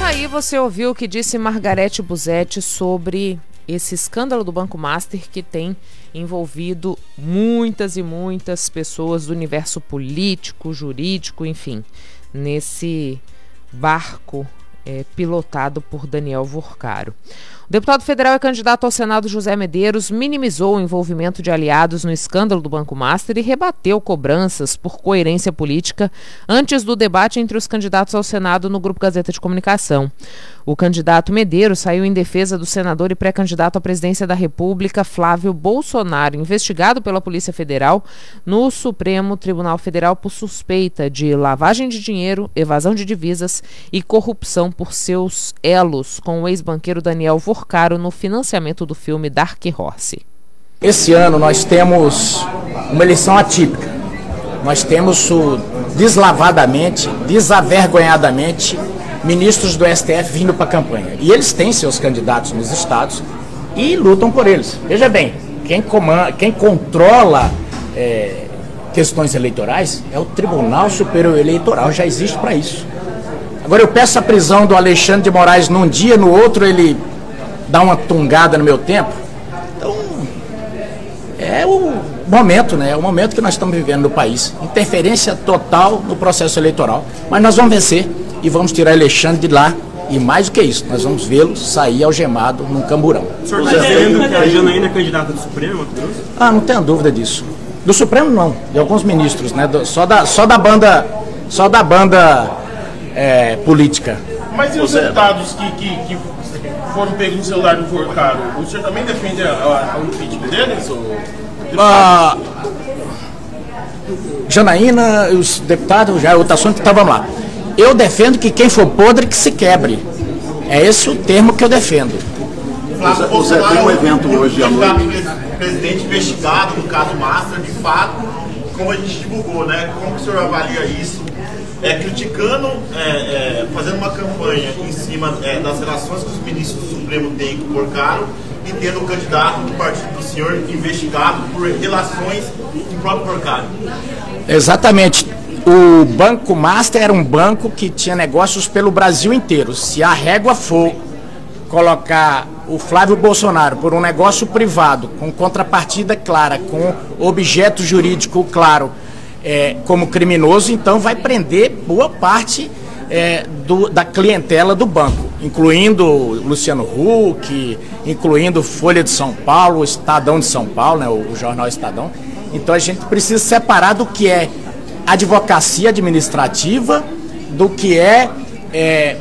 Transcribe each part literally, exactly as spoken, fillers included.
Aí você ouviu o que disse Margarete Busetti sobre esse escândalo do Banco Master que tem envolvido muitas e muitas pessoas do universo político, jurídico, enfim, nesse barco é, pilotado por Daniel Vorcaro. O deputado federal e candidato ao Senado José Medeiros minimizou o envolvimento de aliados no escândalo do Banco Master e rebateu cobranças por coerência política antes do debate entre os candidatos ao Senado no Grupo Gazeta de Comunicação. O candidato Medeiros saiu em defesa do senador e pré-candidato à presidência da República, Flávio Bolsonaro, investigado pela Polícia Federal no Supremo Tribunal Federal por suspeita de lavagem de dinheiro, evasão de divisas e corrupção por seus elos com o ex-banqueiro Daniel Vorcaro no financiamento do filme Dark Horse. Esse ano nós temos uma eleição atípica. Nós temos o, deslavadamente, desavergonhadamente, ministros do S T F vindo para a campanha. E eles têm seus candidatos nos estados e lutam por eles. Veja bem, quem, comanda, quem controla é, questões eleitorais é o Tribunal Superior Eleitoral, já existe para isso. Agora eu peço a prisão do Alexandre de Moraes num dia, no outro ele dá uma tungada no meu tempo. Então, é o momento, né? É o momento que nós estamos vivendo no país. Interferência total no processo eleitoral. Mas nós vamos vencer e vamos tirar Alexandre de lá. E mais do que isso, nós vamos vê-lo sair algemado num camburão. O senhor está dizendo que a Janaína é candidata do Supremo? Ah, não tenho dúvida disso. Do Supremo não, de alguns ministros, né? Do, só, da, só da banda, só da banda é, política. Mas e os deputados que, que, que foram pegos no celular do Vorcaro? O senhor também defende a, a, a impeachment deles? Ou... Ah, Janaína, os deputados, já é outro assunto, então vamos lá. Eu defendo que quem for podre que se quebre. É esse o termo que eu defendo. Flávio Bolsonaro tem um evento hoje à noite. Presidente investigado no caso Master, de fato, como a gente divulgou, né? Como que o senhor avalia isso? É, criticando, é, é, fazendo uma campanha em cima é, das relações que os ministros do Supremo têm com o Vorcaro e tendo o candidato do partido do senhor investigado por relações com o próprio Vorcaro. Exatamente. O Banco Master era um banco que tinha negócios pelo Brasil inteiro. Se a régua for colocar o Flávio Bolsonaro por um negócio privado, com contrapartida clara, com objeto jurídico claro, É, como criminoso, então vai prender boa parte é, do, da clientela do banco, incluindo Luciano Huck, incluindo Folha de São Paulo, Estadão de São Paulo, né, o, o jornal Estadão. Então a gente precisa separar do que é advocacia administrativa, do que é, é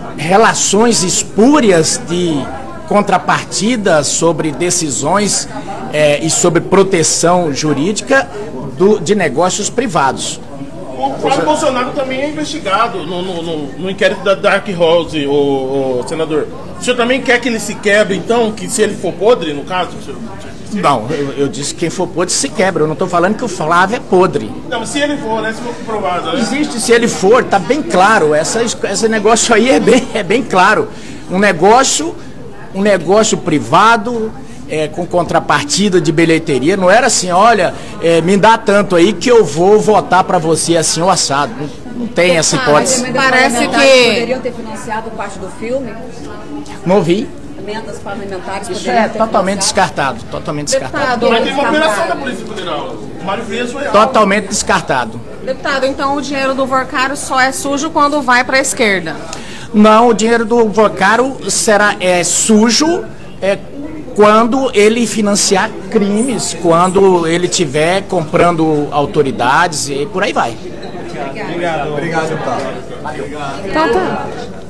relações espúrias de contrapartida sobre decisões é, e sobre proteção jurídica Do, de negócios privados. O Flávio Bolsonaro também é investigado no, no, no, no inquérito da Dark Horse, o, o senador. O senhor também quer que ele se quebre, então, que se ele for podre, no caso? O senhor, o senhor não, eu, eu disse que quem for podre se quebra. Eu não estou falando que o Flávio é podre. Não, se ele for, né? Se for comprovado. Né? Existe, se ele for, tá bem claro. Essa, esse negócio aí é bem, é bem claro. Um negócio, um negócio privado. É, com contrapartida de bilheteria, não era assim, olha, é, me dá tanto aí que eu vou votar para você assim, o assado. Não, não tem essa hipótese. Parece que poderiam ter financiado parte do filme. Não ouvi. Emendas parlamentares. Isso é totalmente descartado, totalmente descartado. Mas tem uma operação da Polícia Federal. O Mário Frias foi algo. Totalmente descartado. Deputado, então o dinheiro do Vorcaro só é sujo quando vai para a esquerda? Não, o dinheiro do Vorcaro será é sujo. É, quando ele financiar crimes, quando ele estiver comprando autoridades e por aí vai. Obrigado. Obrigado, deputado. Então tá.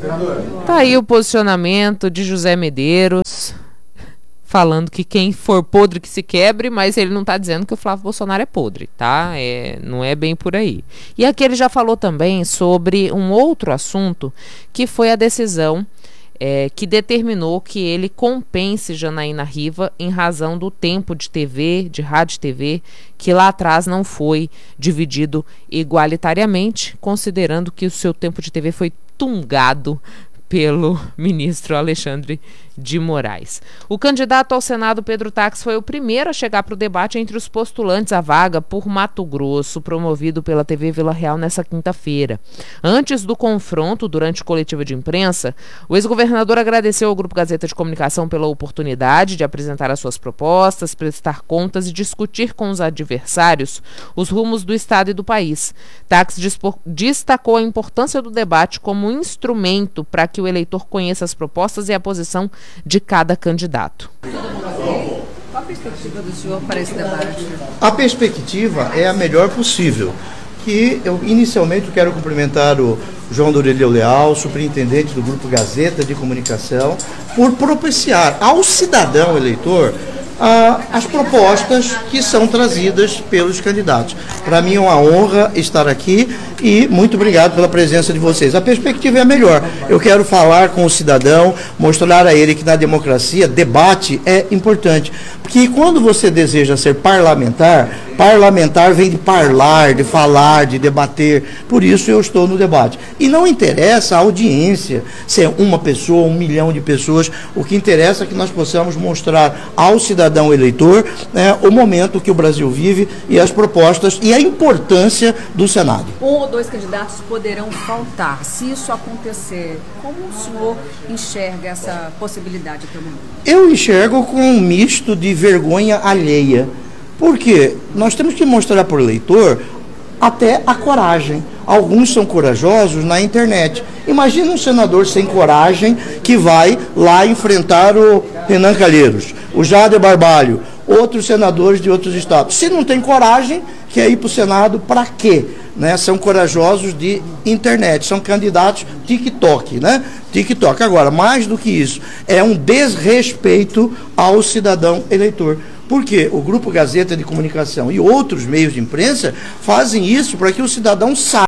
Tá aí o posicionamento de José Medeiros, falando que quem for podre que se quebre, mas ele não tá dizendo que o Flávio Bolsonaro é podre, tá? É, não é bem por aí. E aqui ele já falou também sobre um outro assunto, que foi a decisão É, que determinou que ele compense Janaína Riva em razão do tempo de T V, de rádio e T V, que lá atrás não foi dividido igualitariamente, considerando que o seu tempo de T V foi tungado pelo ministro Alexandre de Moraes. O candidato ao Senado, Pedro Tax, foi o primeiro a chegar para o debate entre os postulantes à vaga por Mato Grosso, promovido pela T V Vila Real nessa quinta-feira. Antes do confronto, durante coletiva de imprensa, o ex-governador agradeceu ao Grupo Gazeta de Comunicação pela oportunidade de apresentar as suas propostas, prestar contas e discutir com os adversários os rumos do Estado e do país. Tax destacou a importância do debate como instrumento para que o eleitor conheça as propostas e a posição de cada candidato. Qual a perspectiva do senhor para esse debate? A perspectiva é a melhor possível. Que eu inicialmente quero cumprimentar o João Dorelio Leal, superintendente do Grupo Gazeta de Comunicação, por propiciar ao cidadão eleitor ah, as propostas que são trazidas pelos candidatos. Para mim é uma honra estar aqui e muito obrigado pela presença de vocês. A perspectiva é a melhor. Eu quero falar com o cidadão, mostrar a ele que na democracia debate é importante. Porque quando você deseja ser parlamentar, parlamentar vem de parlar, de falar, de debater. Por isso eu estou no debate. E não interessa a audiência, se é uma pessoa, um milhão de pessoas. O que interessa é que nós possamos mostrar ao cidadão eleitor, né, o momento que o Brasil vive e as propostas e a importância do Senado. Um ou dois candidatos poderão faltar. Se isso acontecer, como o senhor enxerga essa possibilidade até o momento? Eu enxergo com um misto de vergonha alheia. Porque nós temos que mostrar para o eleitor até a coragem. Alguns são corajosos na internet. Imagina um senador sem coragem que vai lá enfrentar o Renan Calheiros, o Jader Barbalho, outros senadores de outros estados. Se não tem coragem, quer ir para o Senado, para quê? Né? São corajosos de internet, são candidatos TikTok, né? TikTok. Agora, mais do que isso, é um desrespeito ao cidadão eleitor. Porque o Grupo Gazeta de Comunicação e outros meios de imprensa fazem isso para que o cidadão saiba.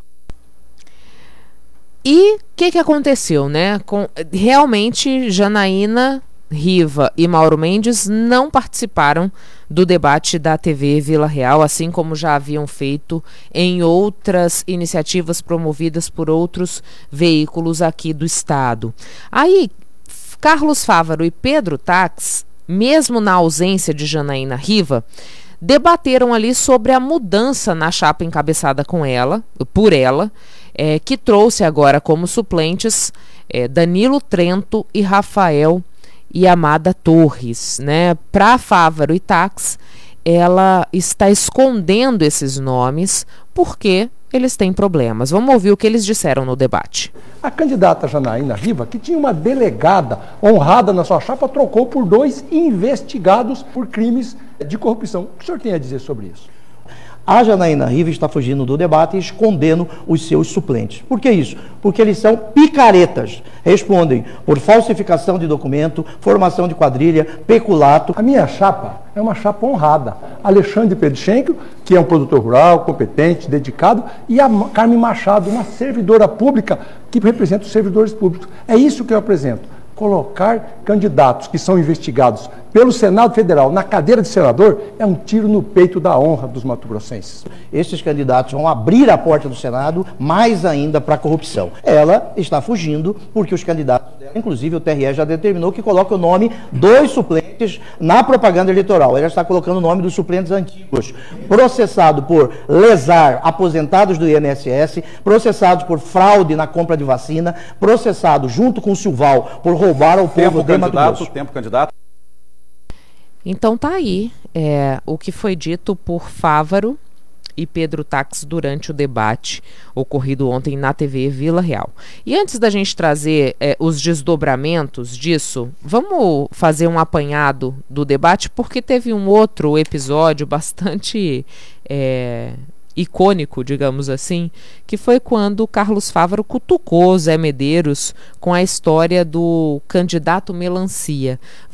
E o que, que aconteceu, né? Com, realmente, Janaína Riva e Mauro Mendes não participaram do debate da T V Vila Real, assim como já haviam feito em outras iniciativas promovidas por outros veículos aqui do estado. Aí, Carlos Fávaro e Pedro Tax, mesmo na ausência de Janaína Riva, debateram ali sobre a mudança na chapa encabeçada com ela, por ela, é, que trouxe agora como suplentes é, Danilo Trento e Rafael Yamada Torres, né? Para Fávaro e Tax, ela está escondendo esses nomes porque eles têm problemas. Vamos ouvir o que eles disseram no debate. A candidata Janaína Riva, que tinha uma delegada honrada na sua chapa, trocou por dois investigados por crimes de corrupção. O que o senhor tem a dizer sobre isso? A Janaína Riva está fugindo do debate e escondendo os seus suplentes. Por que isso? Porque eles são picaretas. Respondem por falsificação de documento, formação de quadrilha, peculato. A minha chapa é uma chapa honrada. Alexandre Pedchenko, que é um produtor rural, competente, dedicado, e a Carmen Machado, uma servidora pública que representa os servidores públicos. É isso que eu apresento. Colocar candidatos que são investigados pelo Senado Federal na cadeira de senador é um tiro no peito da honra dos mato-grossenses. Esses candidatos vão abrir a porta do Senado mais ainda para a corrupção. Ela está fugindo porque os candidatos dela, inclusive o T R E já determinou que coloque o nome dos suplentes na propaganda eleitoral. Ela está colocando o nome dos suplentes antigos, processado por lesar aposentados do I N S S, processados por fraude na compra de vacina, processado junto com o Silval por roubar ao povo de Mato Grosso. Tempo, candidato. Então tá aí é, o que foi dito por Fávaro e Pedro Tax durante o debate ocorrido ontem na T V Vila Real. E antes da gente trazer é, os desdobramentos disso, vamos fazer um apanhado do debate, porque teve um outro episódio bastante é, icônico, digamos assim, que foi quando Carlos Fávaro cutucou Zé Medeiros com a história do candidato Melancia.